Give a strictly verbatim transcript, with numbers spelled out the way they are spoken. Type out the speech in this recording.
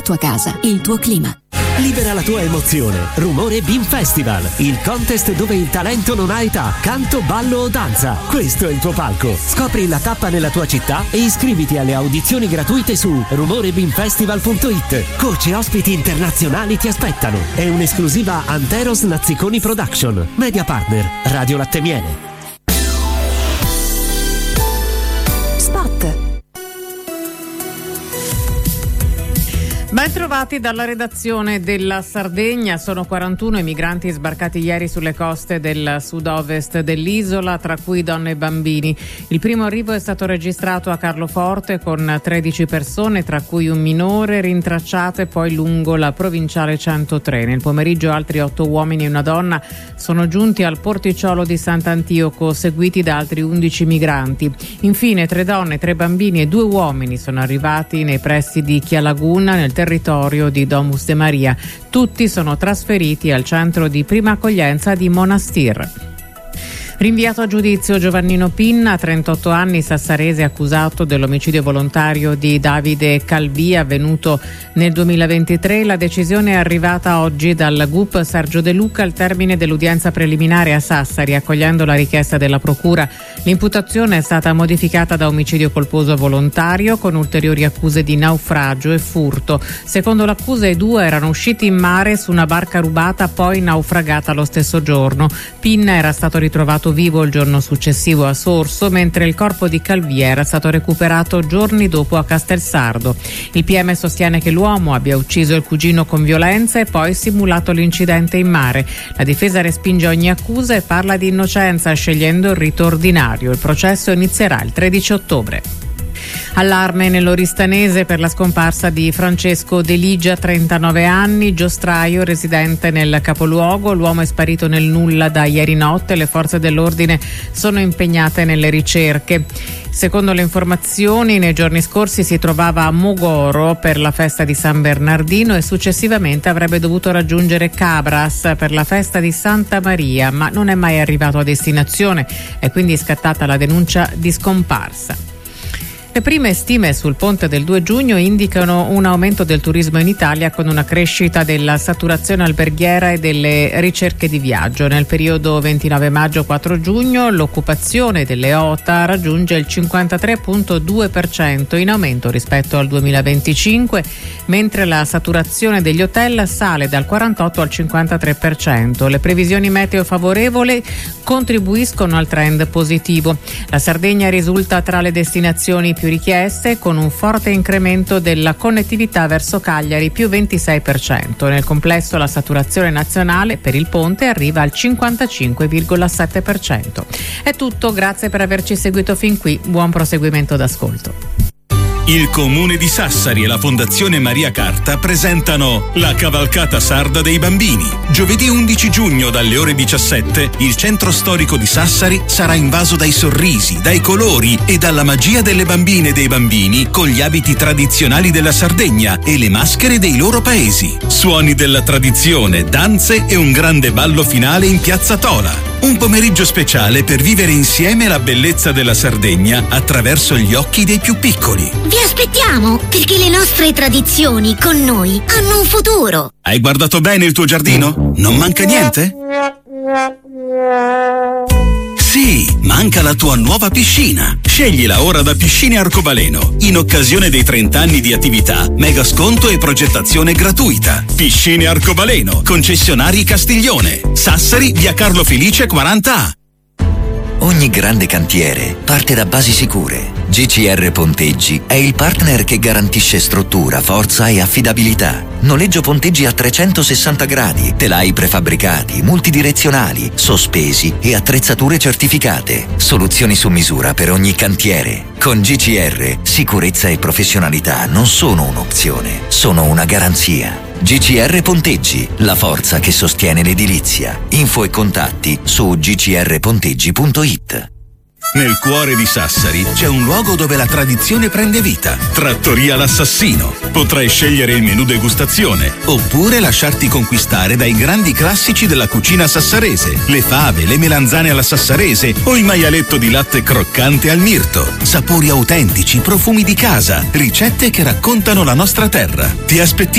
tua casa e il tuo clima. Libera la tua emozione. Rumore Beam Festival, il contest dove il talento non ha età, canto, ballo o danza. Questo è il tuo palco. Scopri la tappa nella tua città e iscriviti alle audizioni gratuite su rumore beam festival punto it. Coach e ospiti internazionali ti aspettano. È un'esclusiva Anteros Nazziconi Production. Media partner Radio Latte Miele. Ben trovati dalla redazione della Sardegna. Sono quarantuno i migranti sbarcati ieri sulle coste del sud-ovest dell'isola, tra cui donne e bambini. Il primo arrivo è stato registrato a Carloforte con tredici persone, tra cui un minore, rintracciate poi lungo la provinciale centotré. Nel pomeriggio altri otto uomini e una donna sono giunti al porticciolo di Sant'Antioco, seguiti da altri undici migranti. Infine tre donne, tre bambini e due uomini sono arrivati nei pressi di Chialaguna, nel territorio di Domus de Maria. Tutti sono trasferiti al centro di prima accoglienza di Monastir. Rinviato a giudizio Giovannino Pinna, trentotto anni, sassarese, accusato dell'omicidio volontario di Davide Calvi avvenuto nel duemilaventitré. La decisione è arrivata oggi dal G U P Sergio De Luca al termine dell'udienza preliminare a Sassari. Accogliendo la richiesta della procura, l'imputazione è stata modificata da omicidio colposo volontario con ulteriori accuse di naufragio e furto. Secondo l'accusa i due erano usciti in mare su una barca rubata poi naufragata lo stesso giorno. Pinna era stato ritrovato vivo il giorno successivo a Sorso, mentre il corpo di Calvi era stato recuperato giorni dopo a Castelsardo. Il P M sostiene che l'uomo abbia ucciso il cugino con violenza e poi simulato l'incidente in mare. La difesa respinge ogni accusa e parla di innocenza, scegliendo il rito ordinario. Il processo inizierà il tredici ottobre. Allarme nell'Oristanese per la scomparsa di Francesco De Ligia, trentanove anni, giostraio residente nel capoluogo. L'uomo è sparito nel nulla da ieri notte. Le forze dell'ordine sono impegnate nelle ricerche. Secondo le informazioni, nei giorni scorsi si trovava a Mogoro per la festa di San Bernardino e successivamente avrebbe dovuto raggiungere Cabras per la festa di Santa Maria, ma non è mai arrivato a destinazione. È quindi scattata la denuncia di scomparsa. Le prime stime sul ponte del due giugno indicano un aumento del turismo in Italia con una crescita della saturazione alberghiera e delle ricerche di viaggio. Nel periodo ventinove maggio quattro giugno l'occupazione delle O T A raggiunge il cinquantatré virgola due per cento, in aumento rispetto al duemilaventicinque, mentre la saturazione degli hotel sale dal quarantotto al cinquantatré per cento. Le previsioni meteo favorevoli contribuiscono al trend positivo. La Sardegna risulta tra le destinazioni più richieste, con un forte incremento della connettività verso Cagliari, più ventisei per cento. Nel complesso la saturazione nazionale per il ponte arriva al cinquantacinque virgola sette per cento. È tutto, grazie per averci seguito fin qui, buon proseguimento d'ascolto. Il Comune di Sassari e la Fondazione Maria Carta presentano la Cavalcata Sarda dei Bambini. Giovedì undici giugno dalle ore diciassette il centro storico di Sassari sarà invaso dai sorrisi, dai colori e dalla magia delle bambine e dei bambini con gli abiti tradizionali della Sardegna e le maschere dei loro paesi. Suoni della tradizione, danze e un grande ballo finale in Piazza Tola. Un pomeriggio speciale per vivere insieme la bellezza della Sardegna attraverso gli occhi dei più piccoli. Vi aspettiamo, perché le nostre tradizioni con noi hanno un futuro. Hai guardato bene il tuo giardino? Non manca niente? Sì, manca la tua nuova piscina. Sceglila ora da Piscine Arcobaleno. In occasione dei trenta anni di attività, mega sconto e progettazione gratuita. Piscine Arcobaleno, concessionari Castiglione. Sassari, via Carlo Felice quaranta A. Ogni grande cantiere parte da basi sicure. G C R Ponteggi è il partner che garantisce struttura, forza e affidabilità. Noleggio ponteggi a trecentosessanta gradi, telai prefabbricati, multidirezionali, sospesi e attrezzature certificate. Soluzioni su misura per ogni cantiere. Con G C R, sicurezza e professionalità non sono un'opzione, sono una garanzia. G C R Ponteggi, la forza che sostiene l'edilizia. Info e contatti su g c r ponteggi punto it. Nel cuore di Sassari c'è un luogo dove la tradizione prende vita. Trattoria L'Assassino. Potrai scegliere il menù degustazione oppure lasciarti conquistare dai grandi classici della cucina sassarese. Le fave, le melanzane alla sassarese o il maialetto di latte croccante al mirto. Sapori autentici, profumi di casa, ricette che raccontano la nostra terra. Ti aspetti